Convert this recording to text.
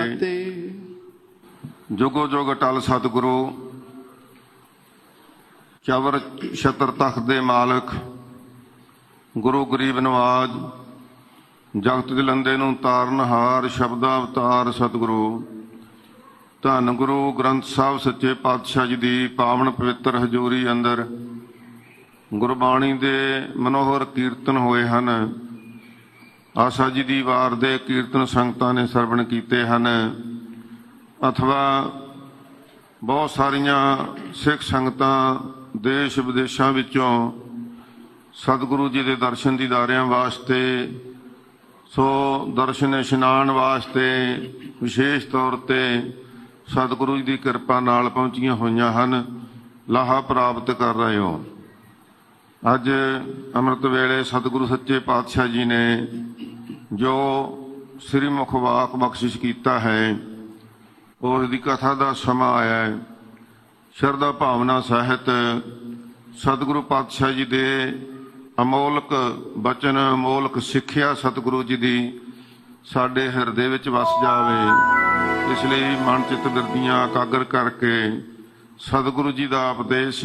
ਜੁਗੋ ਜੁਗ ਟਲ ਸਤਿਗੁਰੂ ਚਵਰ ਛਤਰ ਤਖਤ ਦੇ ਮਾਲਕ ਗੁਰੂ ਗਰੀਬ ਨਵਾਜ ਜਗਤ ਦੇ ਲੰਦੇ ਨੂੰ ਤਾਰਨਹਾਰ ਸ਼ਬਦਾ ਅਵਤਾਰ ਸਤਿਗੁਰੂ ਧੰਨ ਗੁਰੂ ਗ੍ਰੰਥ ਸਾਹਿਬ ਸੱਚੇ ਪਾਤਸ਼ਾਹ ਜੀ ਦੀ ਪਾਵਨ ਪਵਿੱਤਰ ਹਜ਼ੂਰੀ ਅੰਦਰ ਗੁਰਬਾਣੀ ਦੇ ਮਨੋਹਰ ਕੀਰਤਨ ਹੋਏ ਹਨ। ਆਸਾ ਜੀ ਦੀ ਵਾਰ ਦੇ ਕੀਰਤਨ ਸੰਗਤਾਂ ਨੇ ਸਰਵਣ ਕੀਤੇ ਹਨ ਅਥਵਾ ਬਹੁਤ ਸਾਰੀਆਂ ਸਿੱਖ ਸੰਗਤਾਂ ਦੇਸ਼ ਵਿਦੇਸ਼ਾਂ ਵਿੱਚੋਂ ਸਤਿਗੁਰੂ ਜੀ ਦੇ ਦਰਸ਼ਨ ਦੀਦਾਰਿਆਂ ਵਾਸਤੇ ਸੋ ਦਰਸ਼ਨ ਇਸ਼ਨਾਨ ਵਾਸਤੇ ਵਿਸ਼ੇਸ਼ ਤੌਰ ਤੇ ਸਤਿਗੁਰੂ ਜੀ ਦੀ ਕਿਰਪਾ ਨਾਲ ਪਹੁੰਚੀਆਂ ਹੋਈਆਂ ਹਨ, ਲਾਹਾ ਪ੍ਰਾਪਤ ਕਰ ਰਹੇ ਹੋ। ਅੱਜ ਅੰਮ੍ਰਿਤ ਵੇਲੇ ਸਤਿਗੁਰੂ ਸੱਚੇ ਪਾਤਸ਼ਾਹ ਜੀ ਨੇ ਜੋ ਸ੍ਰੀ ਮੁਖ ਵਾਕ ਬਖਸ਼ਿਸ਼ ਕੀਤਾ ਹੈ ਉਸ ਦੀ ਕਥਾ ਦਾ ਸਮਾਂ ਆਇਆ ਹੈ। ਸ਼ਰਧਾ ਭਾਵਨਾ ਸਹਿਤ ਸਤਿਗੁਰੂ ਪਾਤਸ਼ਾਹ ਜੀ ਦੇ ਅਮੋਲਕ ਬਚਨ ਅਮੋਲਕ ਸਿੱਖਿਆ ਸਤਿਗੁਰੂ ਜੀ ਦੀ ਸਾਡੇ ਹਿਰਦੇ ਵਿੱਚ ਵਸ ਜਾਵੇ। ਇਸ ਲਈ ਮਨ ਚਿੱਤ ਬਿਰਦੀਆਂ ਇਕਾਗਰ ਕਰਕੇ ਸਤਿਗੁਰੂ ਜੀ ਦਾ ਉਪਦੇਸ਼